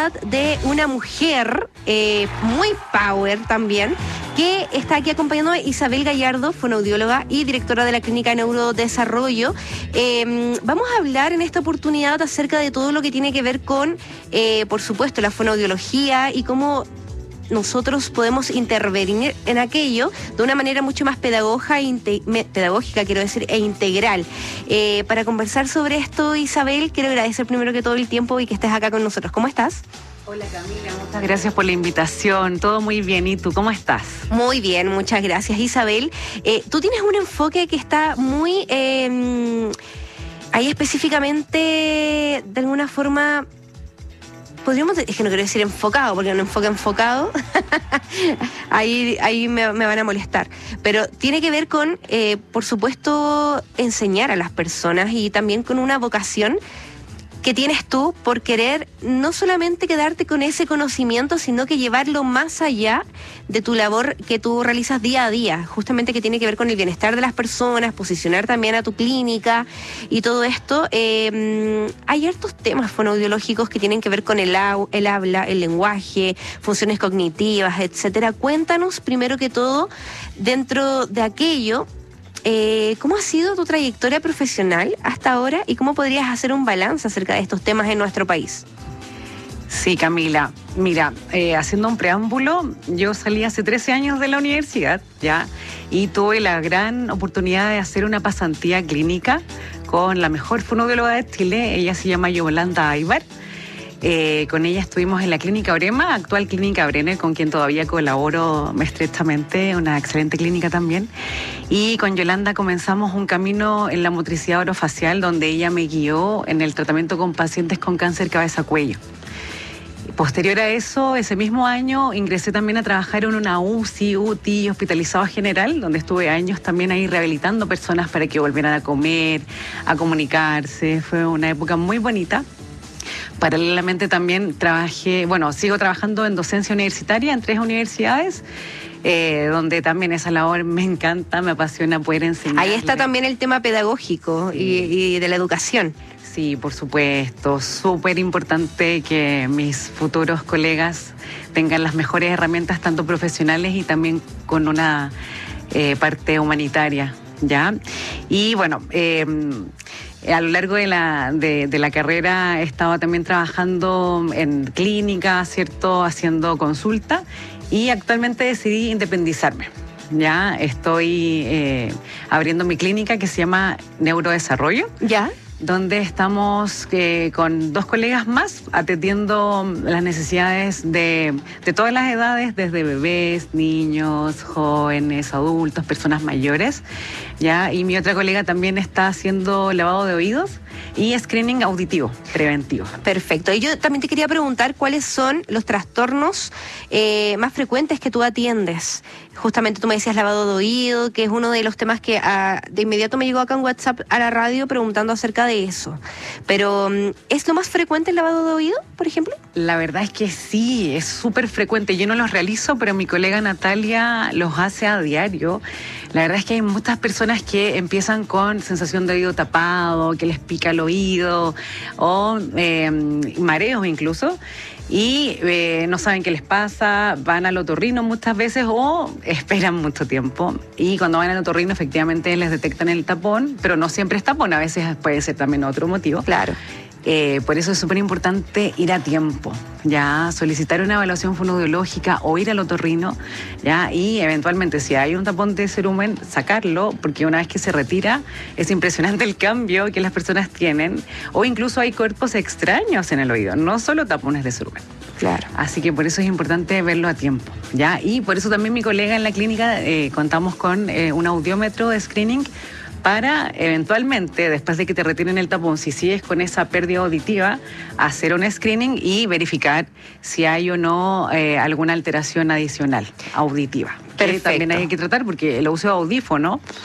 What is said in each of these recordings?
oportunidad de una mujer muy power también, que está aquí acompañando a Isabel Gallardo, fonoaudióloga y directora de la Clínica de Neurodesarrollo. Vamos a hablar en esta oportunidad acerca de todo lo que tiene que ver con, por supuesto, la fonoaudiología y cómo nosotros podemos intervenir en aquello de una manera mucho más pedagógica, quiero decir, e integral. Para conversar sobre esto, Isabel, quiero agradecer primero que todo el tiempo y que estés acá con nosotros. ¿Cómo estás? Hola Camila, muchas gracias por la invitación, todo muy bien, ¿y tú cómo estás? Muy bien, muchas gracias, Isabel. Tú tienes un enfoque que está muy ahí específicamente, de alguna forma, es que no quiero decir enfocado, porque un enfoque enfocado, ahí me van a molestar. Pero tiene que ver con, por supuesto, enseñar a las personas y también con una vocación que tienes tú por querer no solamente quedarte con ese conocimiento, sino que llevarlo más allá de tu labor que tú realizas día a día, justamente que tiene que ver con el bienestar de las personas, posicionar también a tu clínica y todo esto. Hay hartos temas fonoaudiológicos que tienen que ver con el habla, el lenguaje, funciones cognitivas, etcétera. Cuéntanos, primero que todo, dentro de aquello, ¿cómo ha sido tu trayectoria profesional hasta ahora y cómo podrías hacer un balance acerca de estos temas en nuestro país? Sí, Camila, mira, haciendo un preámbulo, yo salí hace 13 años de la universidad, ¿ya? Y tuve la gran oportunidad de hacer una pasantía clínica con la mejor fonoaudióloga de Chile. Ella se llama Yolanda Aybar. Con ella estuvimos en la Clínica Orema, actual Clínica Brenner, con quien todavía colaboro estrechamente, una excelente clínica también. Y con Yolanda comenzamos un camino en la motricidad orofacial, donde ella me guió en el tratamiento con pacientes con cáncer cabeza-cuello. Posterior a eso, ese mismo año, ingresé también a trabajar en una UTI, hospitalizado general, donde estuve años también ahí rehabilitando personas para que volvieran a comer, a comunicarse. Fue una época muy bonita. Paralelamente también sigo trabajando en docencia universitaria en 3 universidades, donde también esa labor me encanta, me apasiona poder enseñar. Ahí está también el tema pedagógico y de la educación. Sí, por supuesto, súper importante que mis futuros colegas tengan las mejores herramientas, tanto profesionales y también con una parte humanitaria, ¿ya? Y bueno, a lo largo de la carrera he estado también trabajando en clínica, ¿cierto? Haciendo consulta, y actualmente decidí independizarme. Ya estoy abriendo mi clínica que se llama Neurodesarrollo. ¿Ya? Donde estamos con 2 colegas más atendiendo las necesidades de todas las edades, desde bebés, niños, jóvenes, adultos, personas mayores, ¿ya? Y mi otra colega también está haciendo lavado de oídos y screening auditivo preventivo. Perfecto. Y yo también te quería preguntar cuáles son los trastornos más frecuentes que tú atiendes. Justamente tú me decías lavado de oído, que es uno de los temas que de inmediato me llegó acá en WhatsApp a la radio preguntando acerca de eso. Pero, ¿es lo más frecuente el lavado de oído, por ejemplo? La verdad es que sí, es súper frecuente. Yo no los realizo, pero mi colega Natalia los hace a diario. La verdad es que hay muchas personas que empiezan con sensación de oído tapado, que les pica el oído, o mareos incluso, y no saben qué les pasa, van al otorrino muchas veces o esperan mucho tiempo. Y cuando van al otorrino efectivamente les detectan el tapón, pero no siempre es tapón, a veces puede ser también otro motivo. Claro. Por eso es súper importante ir a tiempo, ya solicitar una evaluación fonoaudiológica o ir al otorrino, ya, y eventualmente si hay un tapón de cerumen, sacarlo, porque una vez que se retira es impresionante el cambio que las personas tienen, o incluso hay cuerpos extraños en el oído, no solo tapones de cerumen. Claro. Así que por eso es importante verlo a tiempo, ya, y por eso también mi colega en la clínica contamos con un audiómetro de screening para eventualmente, después de que te retiren el tapón, si sigues con esa pérdida auditiva, hacer un screening y verificar si hay o no alguna alteración adicional auditiva. Perfecto. Que también hay que tratar porque el uso de audífono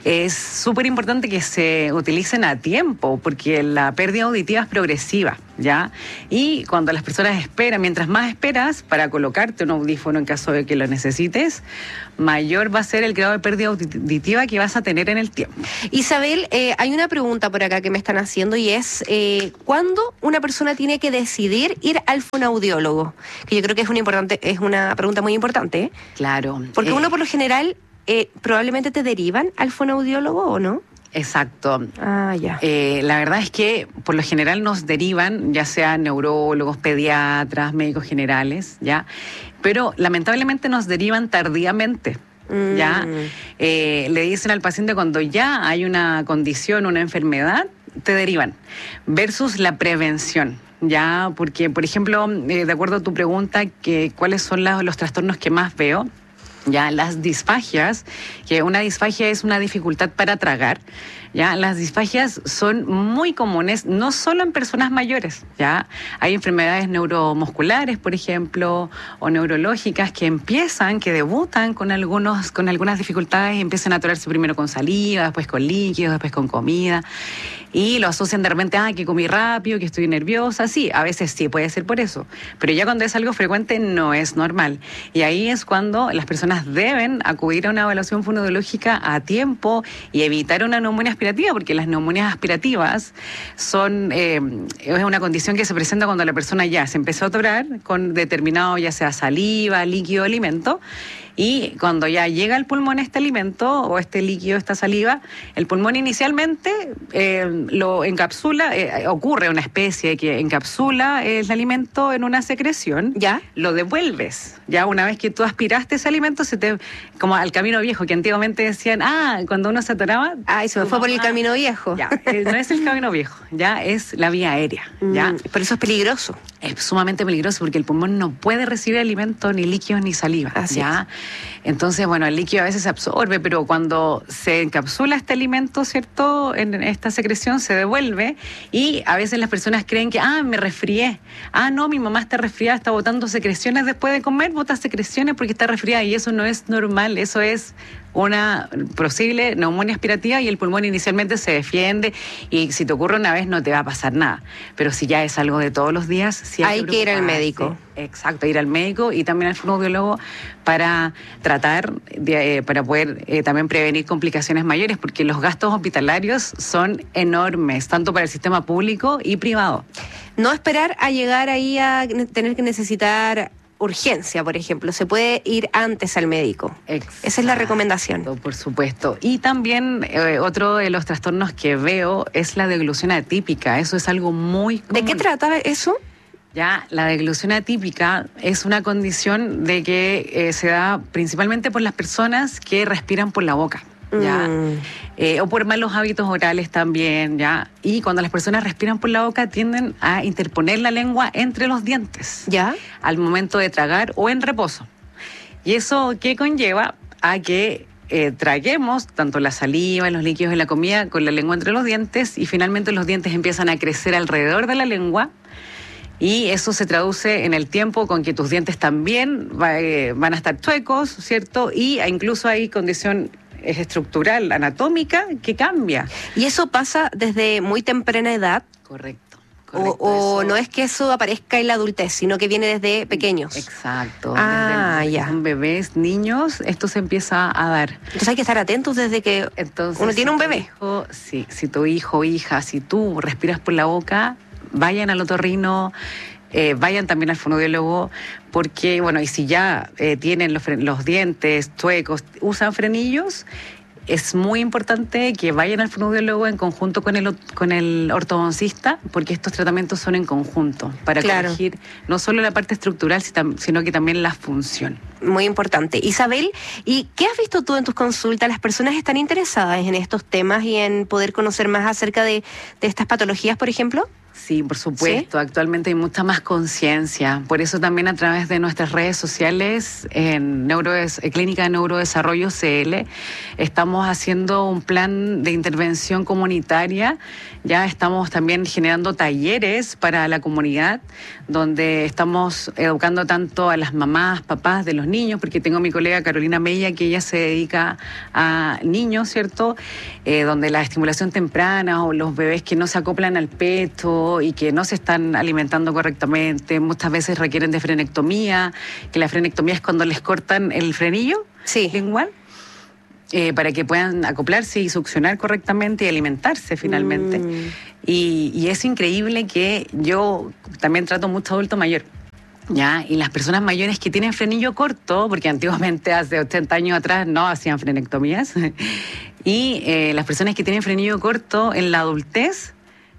Es súper importante que se utilicen a tiempo, porque la pérdida auditiva es progresiva, ¿ya? Y cuando las personas esperan, mientras más esperas para colocarte un audífono en caso de que lo necesites, mayor va a ser el grado de pérdida auditiva que vas a tener en el tiempo. Isabel, hay una pregunta por acá que me están haciendo y es, ¿cuándo una persona tiene que decidir ir al fonoaudiólogo? Que yo creo que es una pregunta muy importante, ¿eh? Claro. Porque uno por lo general... probablemente te derivan al fonoaudiólogo o no. Exacto. Ah, ya. La verdad es que por lo general nos derivan, ya sean neurólogos, pediatras, médicos generales, ¿ya? Pero lamentablemente nos derivan tardíamente. ¿Ya? Le dicen al paciente cuando ya hay una condición, una enfermedad, te derivan. Versus la prevención. Ya, porque, por ejemplo, de acuerdo a tu pregunta, ¿cuáles son los trastornos que más veo? Ya, las disfagias, que una disfagia es una dificultad para tragar, ya, las disfagias son muy comunes, no solo en personas mayores, ya, hay enfermedades neuromusculares, por ejemplo, o neurológicas que debutan con algunas dificultades y empiezan a atorarse primero con saliva, después con líquidos, después con comida, y lo asocian de repente, que comí rápido, que estoy nerviosa. Sí, a veces sí puede ser por eso, pero ya cuando es algo frecuente no es normal. Y ahí es cuando las personas deben acudir a una evaluación fonoaudiológica a tiempo y evitar una neumonía aspirativa, porque las neumonías aspirativas es una condición que se presenta cuando la persona ya se empezó a atorar con determinado, ya sea saliva, líquido, alimento. Y cuando ya llega al pulmón este alimento o este líquido, esta saliva, el pulmón inicialmente lo encapsula, ocurre una especie que encapsula el alimento en una secreción, ¿ya? Lo devuelves. Ya una vez que tú aspiraste ese alimento, como al camino viejo, que antiguamente decían, cuando uno se atoraba... y se me fue por el camino viejo. Ya, no es el camino viejo, ya es la vía aérea. ¿Ya? Pero eso es peligroso. Es sumamente peligroso porque el pulmón no puede recibir alimento, ni líquidos, ni saliva. Así ¿ya? Entonces, bueno, el líquido a veces se absorbe, pero cuando se encapsula este alimento, ¿cierto? En esta secreción se devuelve y a veces las personas creen que, me resfrié. No, mi mamá está resfriada, está botando secreciones después de comer, bota secreciones porque está resfriada y eso no es normal, eso es una posible neumonía aspirativa y el pulmón inicialmente se defiende y si te ocurre una vez no te va a pasar nada. Pero si ya es algo de todos los días, sí hay que ir al médico. Exacto, ir al médico y también al fonoaudiólogo para tratar, para poder también prevenir complicaciones mayores, porque los gastos hospitalarios son enormes, tanto para el sistema público y privado. No esperar a llegar ahí a tener que necesitar urgencia, por ejemplo. Se puede ir antes al médico. Exacto, esa es la recomendación. Por supuesto. Y también otro de los trastornos que veo es la deglución atípica. Eso es algo muy común. ¿De qué trata eso? Ya, la deglución atípica es una condición de que se da principalmente por las personas que respiran por la boca. ¿Ya? O por malos hábitos orales también, ¿ya? Y cuando las personas respiran por la boca tienden a interponer la lengua entre los dientes, ¿ya? Al momento de tragar o en reposo. Y eso que conlleva a que traguemos tanto la saliva, los líquidos y la comida con la lengua entre los dientes y finalmente los dientes empiezan a crecer alrededor de la lengua. Y eso se traduce en el tiempo con que tus dientes también van a estar chuecos, ¿cierto? Y incluso hay condición estructural, anatómica, que cambia. ¿Y eso pasa desde muy temprana edad? Correcto. O no es que eso aparezca en la adultez, sino que viene desde pequeños. Exacto. Ya. Son bebés, niños, esto se empieza a dar. Entonces hay que estar atentos desde que uno tiene un bebé. Si tu hijo o hija, si tú respiras por la boca, vayan al otorrino, vayan también al fonoaudiólogo, porque, bueno, y si ya tienen los dientes chuecos, usan frenillos, es muy importante que vayan al fonoaudiólogo en conjunto con el ortodoncista, porque estos tratamientos son en conjunto, para corregir no solo la parte estructural, sino que también la función. Muy importante. Isabel, ¿y qué has visto tú en tus consultas? ¿Las personas están interesadas en estos temas y en poder conocer más acerca de estas patologías, por ejemplo? Sí, por supuesto. ¿Sí? Actualmente hay mucha más conciencia. Por eso también a través de nuestras redes sociales, en Clínica de Neurodesarrollo CL, estamos haciendo un plan de intervención comunitaria. Ya estamos también generando talleres para la comunidad, donde estamos educando tanto a las mamás, papás de los niños, porque tengo a mi colega Carolina Mella, que ella se dedica a niños, ¿cierto? Donde la estimulación temprana o los bebés que no se acoplan al pecho y que no se están alimentando correctamente, muchas veces requieren de frenectomía, que la frenectomía es cuando les cortan el frenillo lingual, para que puedan acoplarse y succionar correctamente y alimentarse finalmente. Y es increíble que yo también trato mucho adulto mayor. Ya, y las personas mayores que tienen frenillo corto, porque antiguamente hace 80 años atrás no hacían frenectomías, y las personas que tienen frenillo corto en la adultez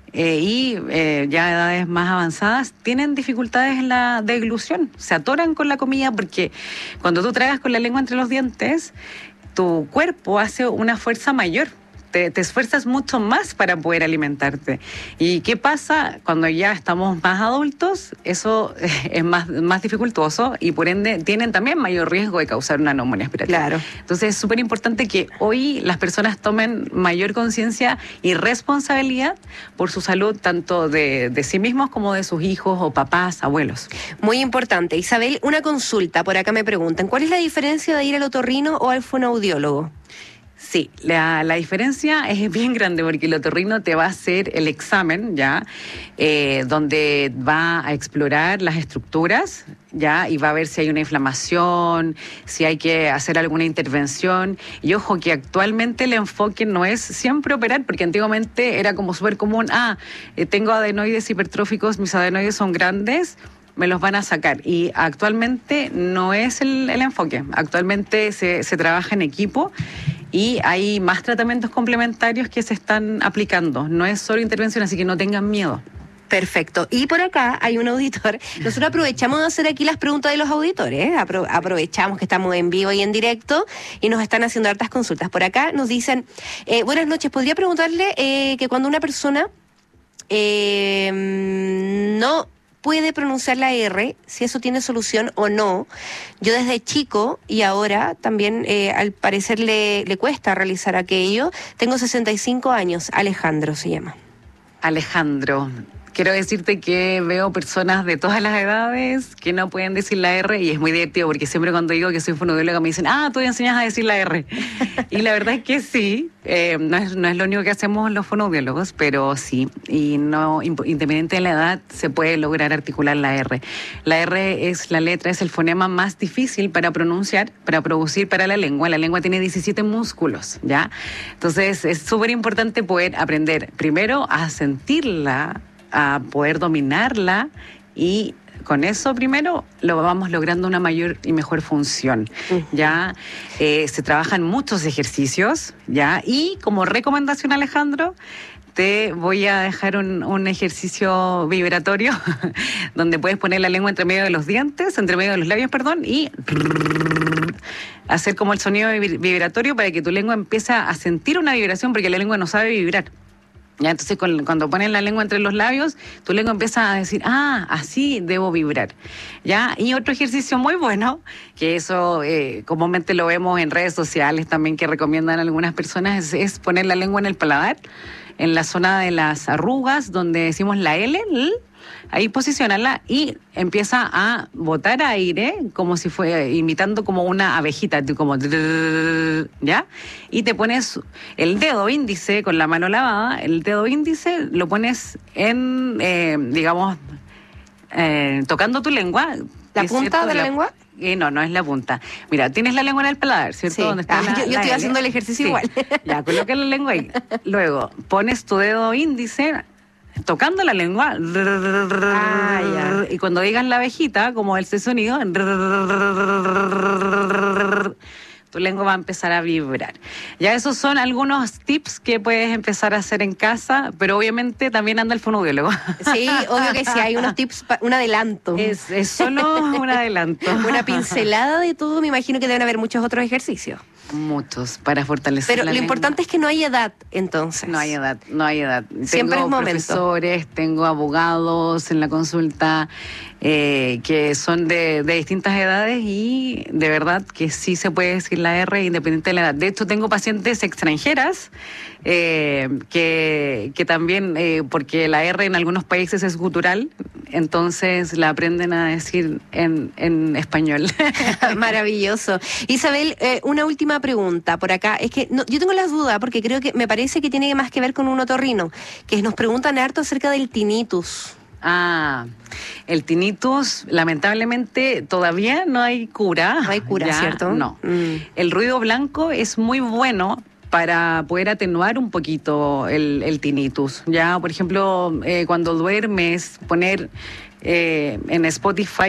ya edades más avanzadas tienen dificultades en la deglución, se atoran con la comida porque cuando tú tragas con la lengua entre los dientes, tu cuerpo hace una fuerza mayor. Te esfuerzas mucho más para poder alimentarte. ¿Y qué pasa cuando ya estamos más adultos? Eso es más dificultoso y por ende tienen también mayor riesgo de causar una neumonía respiratoria. Claro. Entonces es súper importante que hoy las personas tomen mayor conciencia y responsabilidad por su salud, tanto de sí mismos como de sus hijos o papás, abuelos. Muy importante. Isabel, una consulta. Por acá me preguntan, ¿cuál es la diferencia de ir al otorrino o al fonoaudiólogo? Sí, la diferencia es bien grande porque el otorrino te va a hacer el examen, ¿ya? Donde va a explorar las estructuras, ¿ya? Y va a ver si hay una inflamación, si hay que hacer alguna intervención. Y ojo que actualmente el enfoque no es siempre operar, porque antiguamente era como súper común, tengo adenoides hipertróficos, mis adenoides son grandes, me los van a sacar. Y actualmente no es el enfoque. Actualmente se trabaja en equipo y hay más tratamientos complementarios que se están aplicando. No es solo intervención, así que no tengan miedo. Perfecto. Y por acá hay un auditor. Nosotros aprovechamos de hacer aquí las preguntas de los auditores. Aprovechamos que estamos en vivo y en directo y nos están haciendo hartas consultas. Por acá nos dicen, buenas noches, ¿podría preguntarle que cuando una persona no puede pronunciar la R, si eso tiene solución o no? Yo desde chico y ahora también al parecer le cuesta realizar aquello. Tengo 65 años, Alejandro se llama. Alejandro, quiero decirte que veo personas de todas las edades que no pueden decir la R y es muy divertido porque siempre cuando digo que soy fonoaudióloga me dicen, tú enseñas a decir la R. Y la verdad es que sí, no es lo único que hacemos los fonoaudiólogos, pero sí, y no, independiente de la edad, se puede lograr articular la R. La R es el fonema más difícil para pronunciar, para producir para la lengua. La lengua tiene 17 músculos, ¿ya? Entonces es súper importante poder aprender primero a sentirla, a poder dominarla y con eso primero lo vamos logrando una mayor y mejor función. Ya se trabajan muchos ejercicios, ya, y como recomendación, Alejandro, te voy a dejar un ejercicio vibratorio donde puedes poner la lengua entre medio de los dientes, entre medio de los labios, y hacer como el sonido vibratorio para que tu lengua empiece a sentir una vibración, porque la lengua no sabe vibrar. Ya, entonces cuando pones la lengua entre los labios, tu lengua empieza a decir, así debo vibrar. ¿Ya? Y otro ejercicio muy bueno, que eso comúnmente lo vemos en redes sociales también que recomiendan algunas personas, es poner la lengua en el paladar, en la zona de las arrugas, donde decimos la L, ahí posicionarla y empieza a botar aire como si fuera imitando como una abejita, como ¿ya? Y te pones el dedo índice con la mano lavada, el dedo índice lo pones en, tocando tu lengua. ¿La punta de la lengua? No es la punta. Mira, tienes la lengua en el paladar, ¿cierto? Sí. Donde está yo estoy haciendo el ejercicio igual. Ya, coloca la lengua ahí. Luego, pones tu dedo índice tocando la lengua, ya. Y cuando digas la abejita, como ese sonido, tu lengua va a empezar a vibrar. Ya esos son algunos tips que puedes empezar a hacer en casa, pero obviamente también anda el fonoaudiólogo. Sí, obvio que sí, hay unos tips, un adelanto. Es solo un adelanto. Una pincelada de todo, me imagino que deben haber muchos otros ejercicios. Muchos, para fortalecer Pero la lo lengua. importante es que no hay edad, entonces. No hay edad, no hay edad. Siempre tengo es momento. profesores, tengo abogados en la consulta que son de distintas edades y de verdad que sí se puede decir la R independiente de la edad. De hecho, tengo pacientes extranjeras que también, porque la R en algunos países es gutural, entonces la aprenden a decir en español. Maravilloso. Isabel, una última pregunta por acá. Es que yo tengo las dudas porque creo que me parece que tiene más que ver con un otorrino, que nos preguntan harto acerca del tinnitus. Ah, el tinnitus, lamentablemente, todavía no hay cura. No hay cura, ¿ya? ¿cierto? No. El ruido blanco es muy bueno para poder atenuar un poquito el tinnitus. Ya, por ejemplo, cuando duermes, poner en Spotify